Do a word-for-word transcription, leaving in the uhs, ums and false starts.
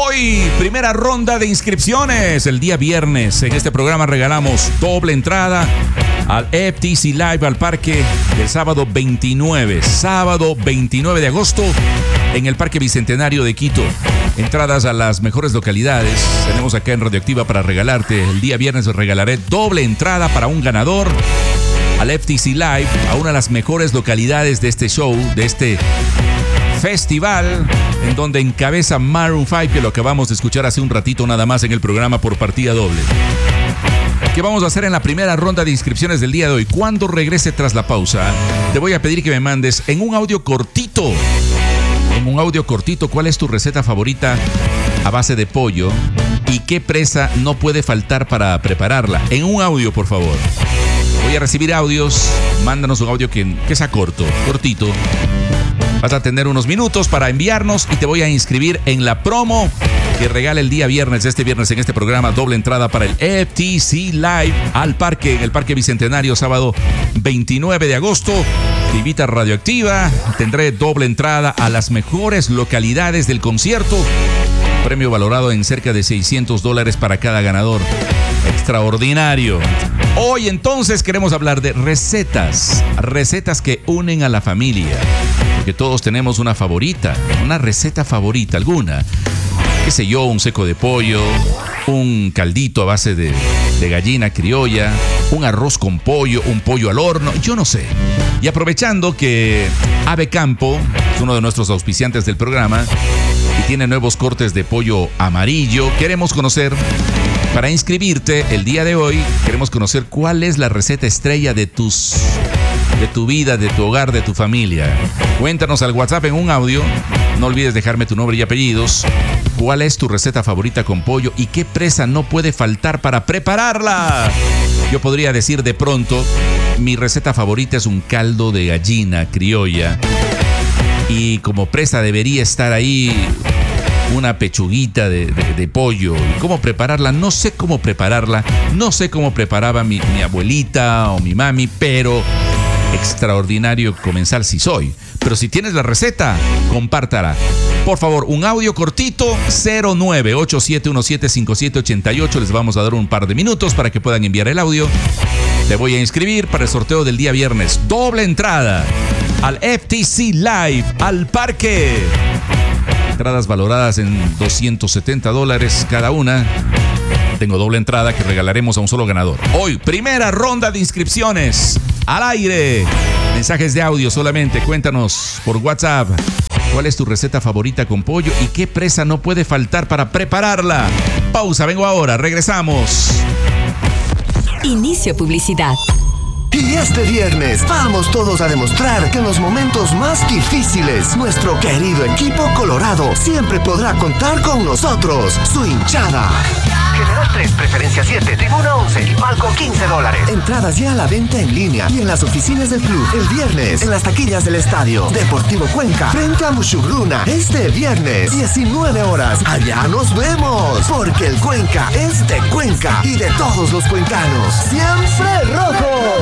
Hoy, primera ronda de inscripciones. El día viernes en este programa regalamos doble entrada al F T C Live al parque del sábado veintinueve. Sábado veintinueve de agosto en el Parque Bicentenario de Quito. Entradas a las mejores localidades tenemos acá en Radioactiva para regalarte. El día viernes regalaré doble entrada para un ganador al F T C Live, a una de las mejores localidades de este show, de este festival, en donde encabeza Maroon cinco, que lo acabamos de escuchar hace un ratito nada más en el programa por partida doble. ¿Qué vamos a hacer en la primera ronda de inscripciones del día de hoy? Cuando regrese tras la pausa, te voy a pedir que me mandes en un audio cortito, en un audio cortito, cuál es tu receta favorita a base de pollo y qué presa no puede faltar para prepararla. En un audio, por favor. Voy a recibir audios. Mándanos un audio que, que sea corto, cortito. Vas a tener unos minutos para enviarnos y te voy a inscribir en la promo que regala el día viernes, este viernes en este programa, doble entrada para el F T C Live al parque, en el Parque Bicentenario, sábado veintinueve de agosto. Te invita Radioactiva. Tendré doble entrada a las mejores localidades del concierto. Premio valorado en cerca de seiscientos dólares para cada ganador. Extraordinario. Hoy entonces queremos hablar de recetas, recetas que unen a la familia, porque todos tenemos una favorita, una receta favorita, alguna, qué sé yo, un seco de pollo, un caldito a base de, de gallina criolla, un arroz con pollo, un pollo al horno, yo no sé. Y aprovechando que Ave Campo es uno de nuestros auspiciantes del programa y tiene nuevos cortes de pollo amarillo, queremos conocer. Para inscribirte el día de hoy, queremos conocer cuál es la receta estrella de tus, de tu vida, de tu hogar, de tu familia. Cuéntanos al WhatsApp en un audio. No olvides dejarme tu nombre y apellidos. ¿Cuál es tu receta favorita con pollo y qué presa no puede faltar para prepararla? Yo podría decir de pronto, mi receta favorita es un caldo de gallina criolla. Y como presa debería estar ahí una pechuguita de, de, de pollo. ¿Cómo prepararla? No sé cómo prepararla. No sé cómo preparaba mi, mi abuelita o mi mami, pero extraordinario comensal sí soy. Pero si tienes la receta, compártala. Por favor, un audio cortito, cero nueve ocho siete uno siete cinco siete ocho ocho. Les vamos a dar un par de minutos para que puedan enviar el audio. Te voy a inscribir para el sorteo del día viernes. Doble entrada al F T C Live, al parque. Entradas valoradas en doscientos setenta dólares cada una. Tengo doble entrada que regalaremos a un solo ganador. Hoy, primera ronda de inscripciones. Al aire. Mensajes de audio solamente. Cuéntanos por WhatsApp cuál es tu receta favorita con pollo y qué presa no puede faltar para prepararla. Pausa, vengo ahora. Regresamos. Inicio publicidad. Y este viernes vamos todos a demostrar que en los momentos más difíciles, nuestro querido equipo colorado siempre podrá contar con nosotros. Su hinchada. General tres, preferencia siete, tribuna once y palco quince dólares. Entradas ya a la venta en línea y en las oficinas del club. El viernes, en las taquillas del estadio Deportivo Cuenca, frente a Mushugruna. Este viernes, diecinueve horas. Allá nos vemos, porque el Cuenca es de Cuenca y de todos los cuencanos. ¡Siempre rojo!